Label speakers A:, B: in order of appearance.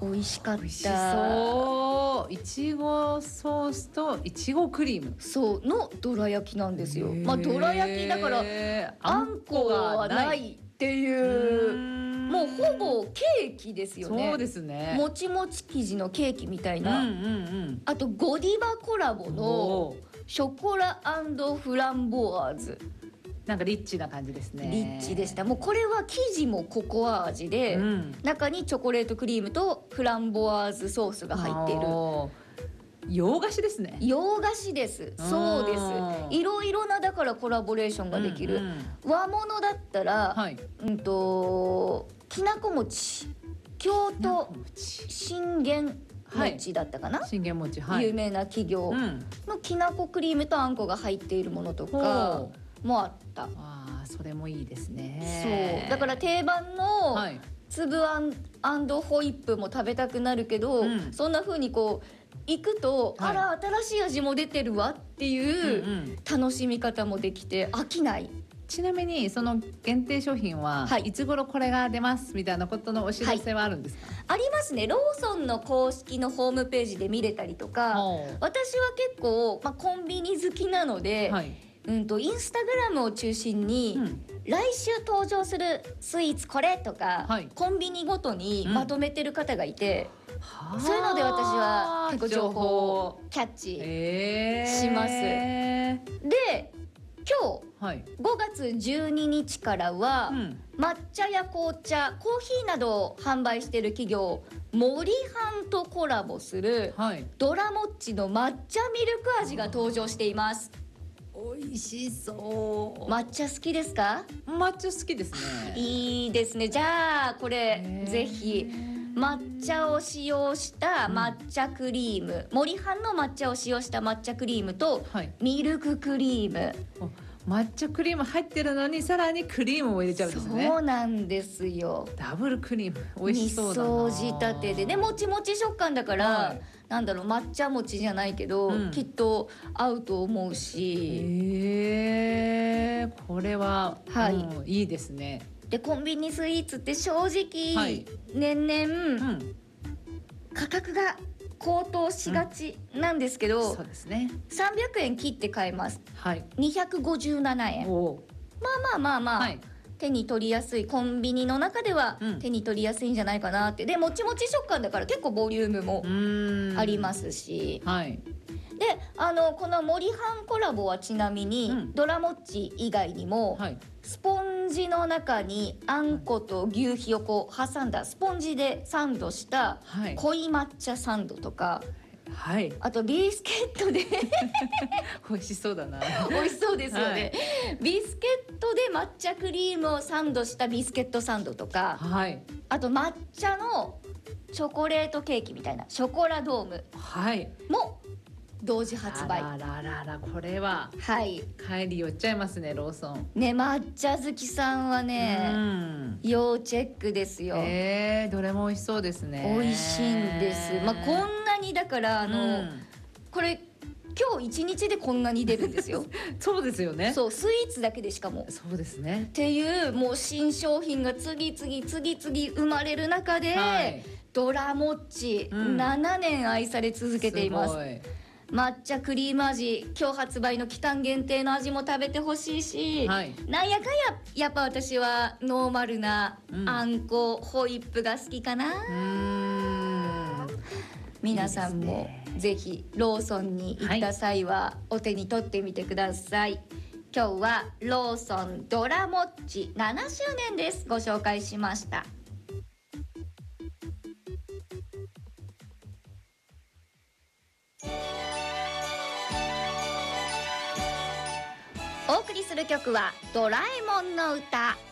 A: 美味しかった。
B: 美味しそう。いちごソースといちごクリーム
A: そうのどら焼きなんですよ。まあどら焼きだからあんこはないっていう、もうほぼケーキですよね。
B: そうですね。
A: もちもち生地のケーキみたいな、あとゴディバコラボのショコラ&フランボワーズ、
B: なんかリッチな感じですね。
A: リッチでした。もうこれは生地もココア味で、中にチョコレートクリームとフランボワーズソースが入っている
B: 洋菓子ですね。
A: 洋菓子です。そうです。いろいろなだからコラボレーションができる、和物だったら、きなこ餅、京都信玄餅だったかな、
B: 信玄餅、
A: 有名な企業のきなこクリームとあんこが入っているものとかもあった。
B: それもいいですね。
A: そうだから定番の粒あん&ホイップも食べたくなるけど、そんな風にこう行くと、あら新しい味も出てるわっていう楽しみ方もできて飽きない。
B: ちなみにその限定商品はいつ頃これが出ますみたいなことのお知らせはあるんですか？
A: ありますね。ローソンの公式のホームページで見れたりとか、私は結構、コンビニ好きなので、インスタグラムを中心に、来週登場するスイーツこれとか、コンビニごとにまとめてる方がいて、そういうので私は結構情報をキャッチします。で今日、5月12日からは、抹茶や紅茶、コーヒーなどを販売している企業森半とコラボする、ドラモッチの抹茶ミルク味が登場しています。
B: 美味しそう。
A: 抹茶好きですか？
B: 抹茶好きですね。
A: いいですね。じゃあこれぜひ抹茶を使用した抹茶クリーム、森半の抹茶を使用した抹茶クリームと、ミルククリーム、
B: 抹茶クリーム入ってるのにさらにクリームを入れちゃうんですね。
A: そうなんですよ。
B: ダブルクリーム美味しそうだな。
A: 味噌仕立てでね、もちもち食感だから、なんだろう、抹茶餅じゃないけど、きっと合うと思うし、
B: これは、いいですね。
A: でコンビニスイーツって正直、年々、価格が高騰しがちなんですけど、
B: そうですね、
A: 300円切って買えます、257円。まあ、手に取りやすい、コンビニの中では手に取りやすいんじゃないかなって。でもちもち食感だから結構ボリュームもありますし、でこの森半コラボはちなみに、ドラモッチ以外にも、スポンジの中にあんこと牛皮をこう挟んだスポンジでサンドした濃い抹茶サンドとか、あとビスケットで
B: 美味しそうだな。
A: 美味しそうですよね、ビスケットで抹茶クリームをサンドしたビスケットサンドとか、あと抹茶のチョコレートケーキみたいなショコラドームも同時発売。
B: これは帰り寄っちゃいますね、ローソン
A: ね。抹茶好きさんはね、要チェックですよ。
B: どれも美味しそうですね。
A: 美味しいんです。こんなにだからこれ今日一日でこんなに出るんですよ。
B: そうですよね。
A: そう、スイーツだけでしかも。
B: そうですね。
A: っていうもう新商品が次々生まれる中で、ドラモッチ、7年愛され続けています。抹茶クリーム味、今日発売の期間限定の味も食べてほしいし、なんやかんやっぱ私はノーマルなあんこホイップが好きかな。皆さんもぜひローソンに行った際はお手に取ってみてください。今日はローソンドラモッチ7周年です。ご紹介しました。お送りする曲はドラえもんの歌。